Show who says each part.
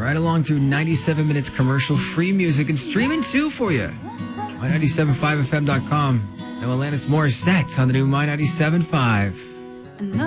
Speaker 1: right along through 97 minutes commercial-free music and streaming too for you. My975fm.com. And Alanis Morissette on the new My 97.5.